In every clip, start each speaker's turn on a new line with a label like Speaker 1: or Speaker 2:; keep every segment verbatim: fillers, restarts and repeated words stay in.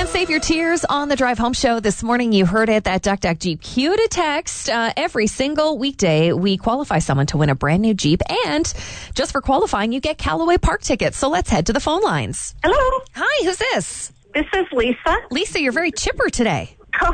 Speaker 1: Save Your Tears on the Drive Home Show. This morning you heard it, that Duck Duck Jeep cue to text. Uh, every single weekday we qualify someone to win a brand new Jeep, and just for qualifying you get Callaway Park tickets. So let's head to the phone lines.
Speaker 2: Hello.
Speaker 1: Hi, who's this?
Speaker 2: This is Lisa.
Speaker 1: Lisa, you're very chipper today.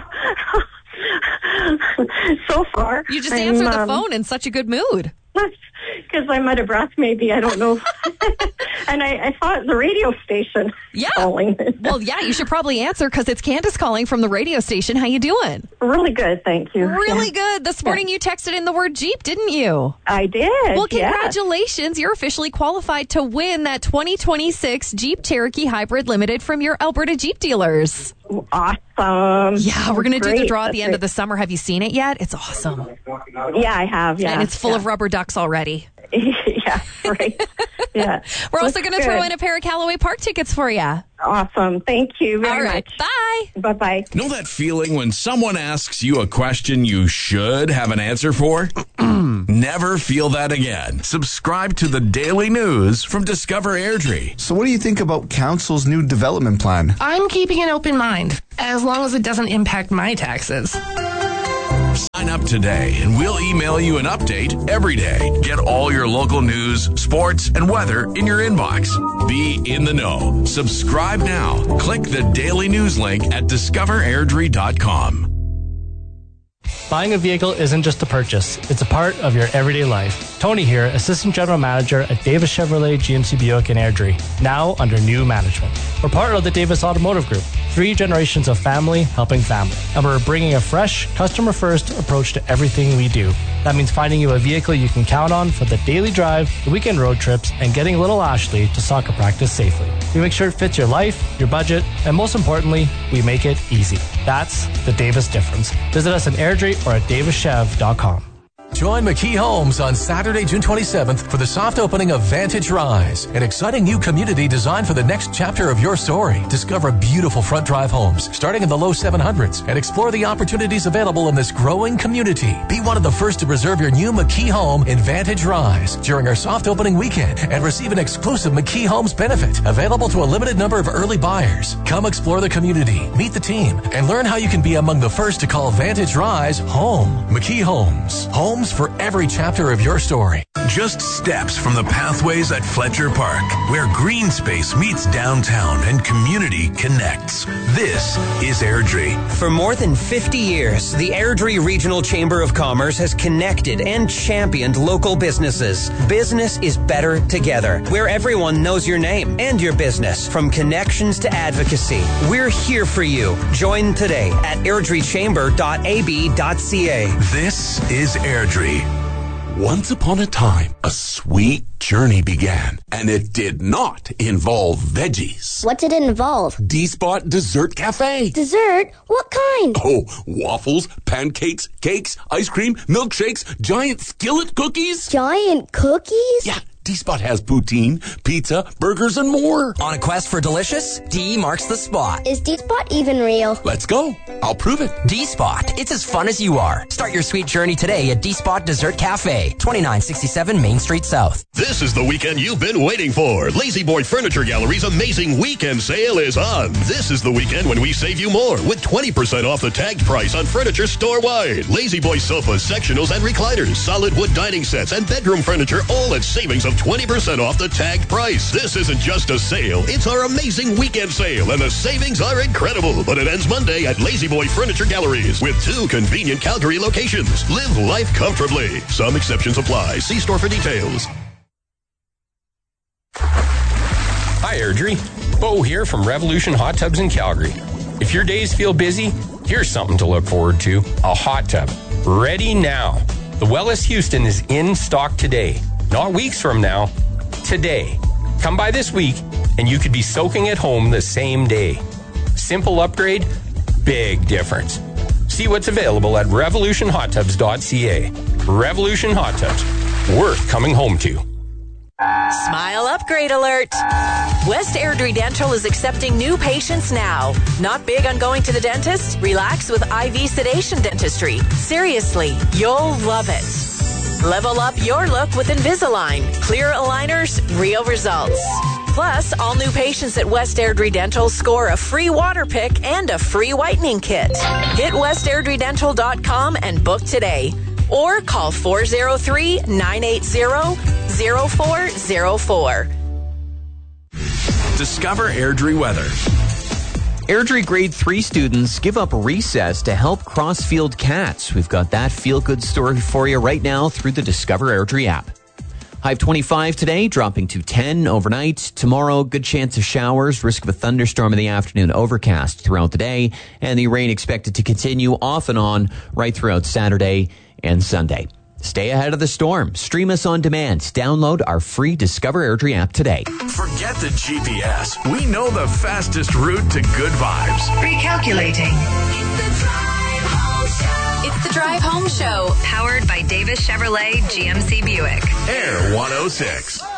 Speaker 2: So far.
Speaker 1: You just
Speaker 2: I'm,
Speaker 1: answered the
Speaker 2: um,
Speaker 1: phone in such a good mood.
Speaker 2: Because I'm out of breath, maybe. I don't know. And I, I thought the radio station
Speaker 1: Yeah.
Speaker 2: calling.
Speaker 1: Well, yeah, you should probably answer because it's Candace calling from the radio station. How you doing?
Speaker 2: Really good, thank you.
Speaker 1: Really
Speaker 2: Yeah.
Speaker 1: good. This morning you texted in the word Jeep, didn't you?
Speaker 2: I did.
Speaker 1: Well,
Speaker 2: yes.
Speaker 1: congratulations. You're officially qualified to win that twenty twenty-six Jeep Cherokee Hybrid Limited from your Alberta Jeep dealers.
Speaker 2: Awesome.
Speaker 1: Yeah, we're going to do the
Speaker 2: Great.
Speaker 1: draw at
Speaker 2: That's
Speaker 1: the end
Speaker 2: great.
Speaker 1: of the summer. Have you seen it yet? It's awesome.
Speaker 2: Yeah, I have. Yeah.
Speaker 1: And it's full
Speaker 2: yeah.
Speaker 1: of rubber ducks already.
Speaker 2: Yeah, right. Yeah.
Speaker 1: We're also
Speaker 2: Looks
Speaker 1: going to throw
Speaker 2: good.
Speaker 1: in a pair of Callaway Park tickets for you.
Speaker 2: Awesome. Thank you very
Speaker 1: All right.
Speaker 2: much.
Speaker 1: Bye.
Speaker 2: Bye-bye.
Speaker 3: Know that feeling when someone asks you a question you should have an answer for? Never feel that again. Subscribe to the Daily News from Discover Airdrie.
Speaker 4: So what do you think about Council's new development plan?
Speaker 5: I'm keeping an open mind, as long as it doesn't impact my taxes.
Speaker 3: Sign up today and we'll email you an update every day. Get all your local news, sports, and weather in your inbox. Be in the know. Subscribe now. Click the Daily News link at discover airdrie dot com.
Speaker 6: Buying a vehicle isn't just a purchase, it's a part of your everyday life. Tony here, Assistant General Manager at Davis Chevrolet G M C Buick in Airdrie, now under new management. We're part of the Davis Automotive Group, three generations of family helping family. And we're bringing a fresh, customer-first approach to everything we do. That means finding you a vehicle you can count on for the daily drive, the weekend road trips, and getting little Ashley to soccer practice safely. We make sure it fits your life, your budget, and most importantly, we make it easy. That's the Davis difference. Visit us in Airdrie or at davis chev dot com.
Speaker 7: Join McKee Homes on Saturday, June twenty-seventh for the soft opening of Vantage Rise, an exciting new community designed for the next chapter of your story. Discover beautiful front drive homes starting in the low seven hundreds and explore the opportunities available in this growing community. Be one of the first to reserve your new McKee home in Vantage Rise during our soft opening weekend and receive an exclusive McKee Homes benefit available to a limited number of early buyers. Come explore the community, meet the team, and learn how you can be among the first to call Vantage Rise home. McKee Homes. Homes for every chapter of your story.
Speaker 8: Just steps from the pathways at Fletcher Park, where green space meets downtown and community connects. This is Airdrie.
Speaker 9: For more than fifty years, the Airdrie Regional Chamber of Commerce has connected and championed local businesses. Business is better together, where everyone knows your name and your business. From connections to advocacy, we're here for you. Join today at airdrie chamber dot a b dot c a.
Speaker 8: This is Airdrie. Once upon a time, a sweet journey began, and it did not involve veggies.
Speaker 10: What did it involve?
Speaker 8: D-Spot Dessert Cafe.
Speaker 10: Dessert? What kind?
Speaker 8: Oh, waffles, pancakes, cakes, ice cream, milkshakes, giant skillet cookies.
Speaker 10: Giant cookies?
Speaker 8: Yeah. D-Spot has poutine, pizza, burgers, and more.
Speaker 11: On a quest for delicious, D marks the spot.
Speaker 10: Is D-Spot even real?
Speaker 8: Let's go. I'll prove it.
Speaker 11: D-Spot. It's as fun as you are. Start your sweet journey today at D-Spot Dessert Cafe, twenty-nine sixty-seven Main Street South.
Speaker 12: This is the weekend you've been waiting for. Lazy Boy Furniture Gallery's amazing weekend sale is on. This is the weekend when we save you more with twenty percent off the tagged price on furniture store-wide. Lazy Boy sofas, sectionals, and recliners, solid wood dining sets, and bedroom furniture, all at savings of twenty percent off the tagged price. This isn't just a sale, it's our amazing weekend sale, and the savings are incredible. But it ends Monday at Lazy Boy Furniture Galleries with two convenient Calgary locations. Live life comfortably. Some exceptions apply. See store for details.
Speaker 13: Hi, Airdrie. Bo here from Revolution Hot Tubs in Calgary. If your days feel busy, here's something to look forward to. A hot tub. Ready now. The Wellis Houston is in stock today. Not weeks from now, today. Come by this week, and you could be soaking at home the same day. Simple upgrade, big difference. See what's available at revolution hot tubs dot c a. Revolution Hot Tubs, worth coming home to.
Speaker 14: Smile upgrade alert. West Airdrie Dental is accepting new patients now. Not big on going to the dentist? Relax with I V sedation dentistry. Seriously, you'll love it. Level up your look with Invisalign. Clear aligners, real results. Plus, all new patients at West Airdrie Dental score a free water pick and a free whitening kit. Hit west airdrie dental dot com and book today. Or call four oh three, nine eight zero, zero four zero four.
Speaker 3: Discover Airdrie weather.
Speaker 15: Airdrie Grade three students give up recess to help Crossfield Cats. We've got that feel-good story for you right now through the Discover Airdrie app. High of twenty-five today, dropping to ten overnight. Tomorrow, good chance of showers, risk of a thunderstorm in the afternoon, overcast throughout the day, and the rain expected to continue off and on right throughout Saturday and Sunday. Stay ahead of the storm. Stream us on demand. Download our free Discover Airdrie app today.
Speaker 3: Forget the G P S. We know the fastest route to good vibes.
Speaker 16: Recalculating.
Speaker 17: It's the Drive Home Show, powered by Davis Chevrolet G M C Buick.
Speaker 3: Air one oh six.